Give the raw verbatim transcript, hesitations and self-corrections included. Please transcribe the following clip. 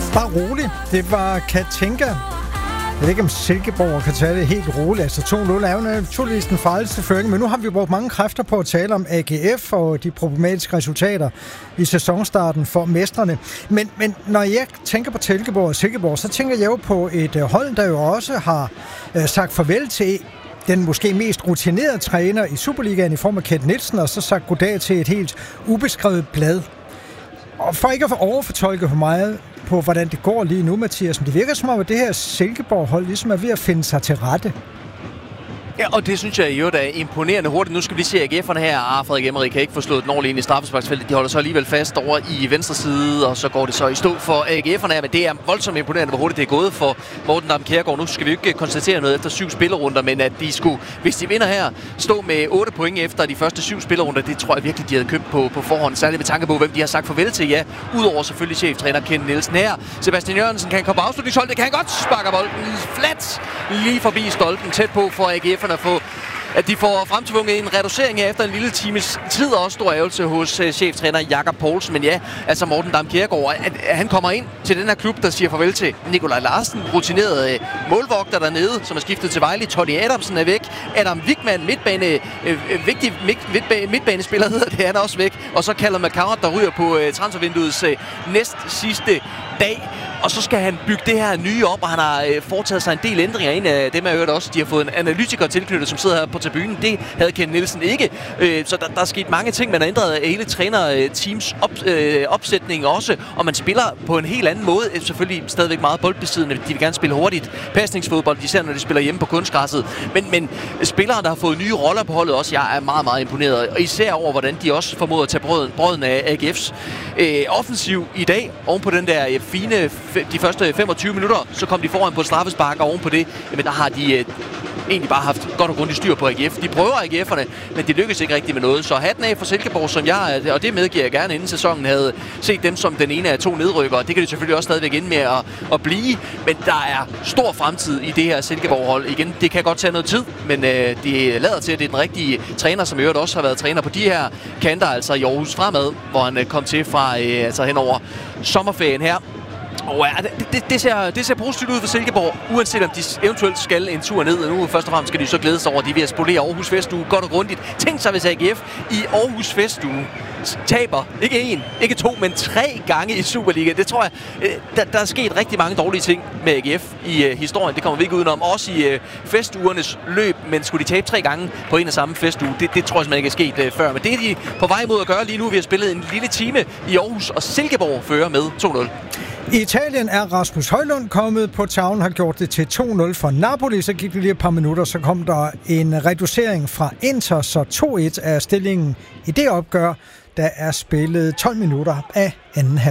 Bare roligt. Det var Katinka. Jeg ved ikke, om Silkeborg kan tage det helt roligt. Altså to nul er jo naturligvis den farligste føring, men nu har vi brugt mange kræfter på at tale om A G F og de problematiske resultater i sæsonstarten for mestrene. Men, men når jeg tænker på Silkeborg og Silkeborg, så tænker jeg jo på et hold, der jo også har øh, sagt farvel til den måske mest rutinerede træner i Superligaen i form af Kent Nielsen, og så sagt goddag til et helt ubeskrevet blad. Og for ikke at overfortolke for meget på, hvordan det går lige nu, Mathias, det virker som om, at det her Silkeborg-hold ligesom er ved at finde sig til rette. Ja, og det synes jeg jo er imponerende hurtigt. Nu skal vi se A G F'erne her. Ah, Frederik Emmerik kan ikke få slået den ordentligt ind i straffesparksfeltet. De holder så alligevel fast over i venstre side, og så går det så i stå for A G F'erne her. Men det er voldsomt imponerende, hvor hurtigt det er gået for Morten Dam Kjærgaard. Nu skal vi jo ikke konstatere noget efter syv spillerunder, men at de skulle, hvis de vinder her, stå med otte point efter de første syv spillerunder, det tror jeg virkelig, de havde købt på, på forhånd. Særligt med tanke på, hvem de har sagt farvel til. Ja, udover selvfølgelig cheftræner Kent Nielsen her. Sebastian Jørgensen kan komme på afslutningshold. Det kan han godt. Sparker bolden flat lige forbi stolpen, tæt på for A G F'erne at få at de får fremtvunget en reducering her efter en lille times tid, og også stor ærgelse hos uh, cheftræner Jakob Poulsen. Men ja, altså Morten Dam Kjærgaard, at, at han kommer ind til den her klub, der siger farvel til Nikolaj Larsen, rutineret uh, målvogter dernede, som er skiftet til Vejle. Tony Adamsen er væk. Adam Wigman, midtbane, uh, vigtig midtbane, midtbanespiller hedder det, han er også væk. Og så Callum McCart, der ryger på uh, transfervinduets uh, næst sidste dag. Og så skal han bygge det her nye op, og han har øh, foretaget sig en del ændringer. En af dem er jo også, de har fået en analytiker tilknyttet, som sidder her på tribunen. Det havde Kent Nielsen ikke. Øh, så der, der er sket mange ting. Man har ændret hele træner-teams op, øh, opsætning også, og man spiller på en helt anden måde. Selvfølgelig stadigvæk meget boldbesiddende. De vil gerne spille hurtigt pasningsfodbold, især når de spiller hjemme på kunstgræsset. Men, men spillere, der har fået nye roller på holdet også, jeg er meget, meget imponeret. Og især over, hvordan de også formåede at tage brøden, brøden af A G F's øh, offensiv i dag, oven på den der øh, fine de første femogtyve minutter, så kom de foran på et straffespark, og oven på det, jamen der har de øh, egentlig bare haft godt og grundigt styr på A G F. De prøver A G F'erne, men de lykkes ikke rigtig med noget. Så hatten af for Silkeborg, som jeg, og det medgiver jeg gerne inden sæsonen, havde set dem som den ene af to nedrykkere. Det kan de selvfølgelig også stadigvæk ende med at, at blive, men der er stor fremtid i det her Silkeborg-hold. Igen, det kan godt tage noget tid, men øh, det lader til, at det er den rigtige træner, som i øvrigt også har været træner på de her kanter, altså i Aarhus Fremad, hvor han øh, kom til fra øh, altså hen over sommerferien her. Og ja, det, det, det, ser, det ser positivt ud for Silkeborg, uanset om de eventuelt skal en tur ned. Og nu først og fremmest skal de så glæde sig over, at de er ved at spolere Aarhus Festuge godt og grundigt. Tænk sig, hvis A G F i Aarhus Festuge taber ikke en, ikke to, men tre gange i Superliga. Det tror jeg, der, der er sket rigtig mange dårlige ting med A G F i uh, historien. Det kommer vi ikke udenom. Også i uh, festugernes løb, men skulle de tabe tre gange på en og samme festuge, det, det tror jeg simpelthen ikke er sket uh, før. Men det er de på vej mod at gøre lige nu. Vi har spillet en lille time i Aarhus, og Silkeborg fører med to nul. I Italien er Rasmus Højlund kommet på tavlen, har gjort det til to nul for Napoli. Så gik det lige et par minutter, så kom der en reducering fra Inter, så to et er stillingen i det opgør. Der er spillet tolv minutter af anden halvleg.